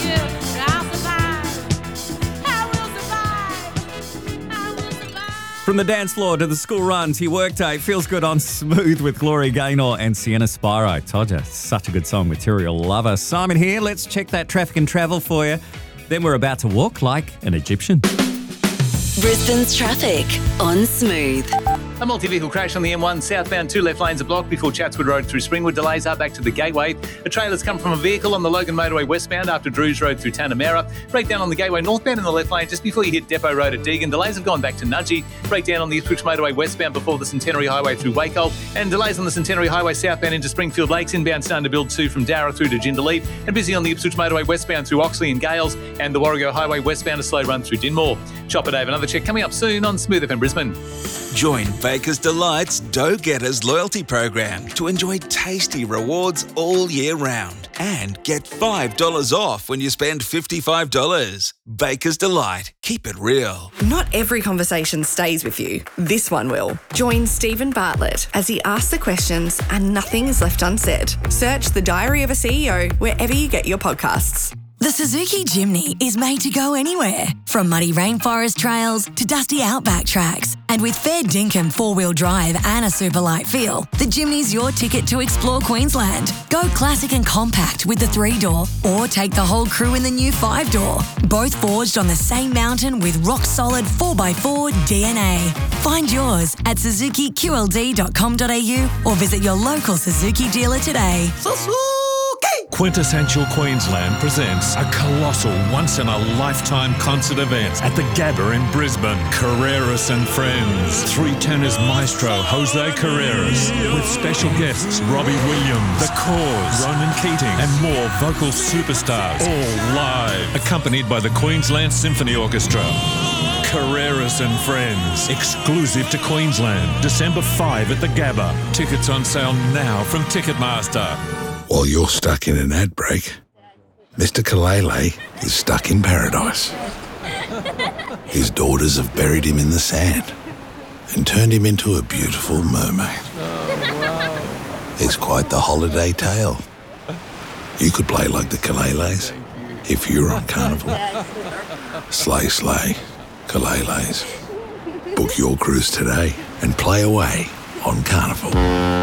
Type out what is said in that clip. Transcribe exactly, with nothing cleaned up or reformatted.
From the dance floor to the school run to your workday, feels good on Smooth with Gloria Gaynor and Sienna Spiro. Told you, such a good song, Material Lover. Simon here, let's check that traffic and travel for you. Then we're about to walk like an Egyptian. Brisbane's traffic on Smooth. A multi-vehicle crash on the M one southbound, two left lanes are blocked before Chatswood Road through Springwood. Delays are back to the Gateway. A trailer's come from a vehicle on the Logan Motorway westbound after Drews Road through Tanamera. Breakdown on the Gateway northbound in the left lane just before you hit Depot Road at Deagon. Delays have gone back to Nudgee. Breakdown on the Ipswich Motorway westbound before the Centenary Highway through Wakehold. And delays on the Centenary Highway southbound into Springfield Lakes. Inbound starting to build too from Darra through to Jindalee. And busy on the Ipswich Motorway westbound through Oxley and Gales. And the Warrego Highway westbound a slow run through Dinmore. Chopper Dave, another check coming up soon on Smooth F M Brisbane. Join Baker's Delight's Dough Getters loyalty program to enjoy tasty rewards all year round and get five dollars off when you spend fifty-five dollars. Baker's Delight. Keep it real. Not every conversation stays with you. This one will. Join Stephen Bartlett as he asks the questions and nothing is left unsaid. Search The Diary of a C E O wherever you get your podcasts. The Suzuki Jimny is made to go anywhere, from muddy rainforest trails to dusty outback tracks. And with fair dinkum four-wheel drive and a super light feel, the Jimny's your ticket to explore Queensland. Go classic and compact with the three-door, or take the whole crew in the new five-door. Both forged on the same mountain with rock-solid four by four D N A. Find yours at suzuki q l d dot com dot a u or visit your local Suzuki dealer today. Quintessential Queensland presents a colossal once-in-a-lifetime concert event at the Gabba in Brisbane. Carreras and Friends. Three tenors maestro Jose Carreras with special guests Robbie Williams, The Cause, Ronan Keating and more vocal superstars, all live, accompanied by the Queensland Symphony Orchestra. Carreras and Friends, exclusive to Queensland, December fifth at the Gabba. Tickets on sale now from Ticketmaster. While you're stuck in an ad break, Mister Kalele is stuck in paradise. His daughters have buried him in the sand and turned him into a beautiful mermaid. Oh, wow. It's quite the holiday tale. You could play like the Kaleles if you were on Carnival. Slay, slay, Kaleles. Book your cruise today and play away on Carnival.